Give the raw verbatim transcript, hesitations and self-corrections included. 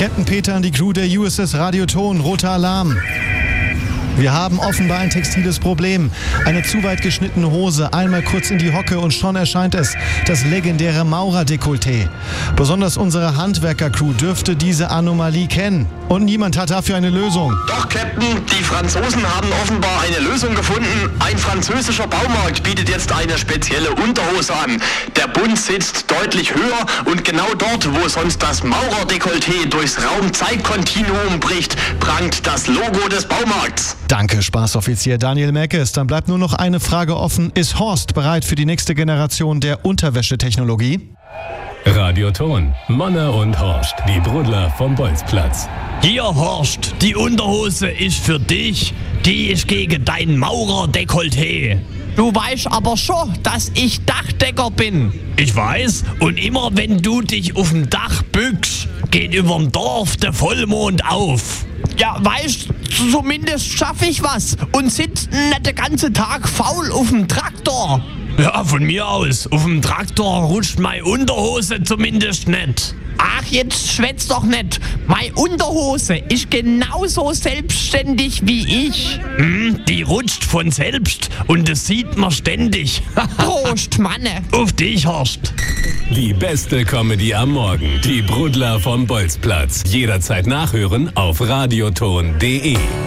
Captain Peter und die Crew der U S S Radioton, roter Alarm. Wir haben offenbar ein textiles Problem. Eine zu weit geschnittene Hose, einmal kurz in die Hocke und schon erscheint es, das legendäre Maurer-Dekolleté. Besonders unsere Handwerker-Crew dürfte diese Anomalie kennen. Und niemand hat dafür eine Lösung. Doch, Captain, die Franzosen haben offenbar eine Lösung gefunden. Ein französischer Baumarkt bietet jetzt eine spezielle Unterhose an. Der Bund sitzt deutlich höher und genau dort, wo sonst das Maurer-Dekolleté durchs Raum-Zeit-Kontinuum bricht, prangt das Logo des Baumarkts. Danke, Spaßoffizier Daniel Meckes. Dann bleibt nur noch eine Frage offen. Ist Horst bereit für die nächste Generation der Unterwäschetechnologie? Radioton, Manne und Horst, die Brudler vom Bolzplatz. Hier, Horst, die Unterhose ist für dich. Die ist gegen dein Maurer-Dekolleté. Du weißt aber schon, dass ich Dachdecker bin. Ich weiß, und immer wenn du dich auf dem Dach bückst, geht überm Dorf der Vollmond auf. Ja, weißt, zumindest schaffe ich was und sitze nicht den ganzen Tag faul auf dem Traktor. Ja, von mir aus. Auf dem Traktor rutscht meine Unterhose zumindest nicht. Ach, jetzt schwätz doch nicht. Meine Unterhose ist genauso selbstständig wie ich. Hm, die rutscht von selbst und das sieht man ständig. Prost, Manne. Auf dich, Horst. Die beste Comedy am Morgen. Die Brudler vom Bolzplatz. Jederzeit nachhören auf radioton punkt de.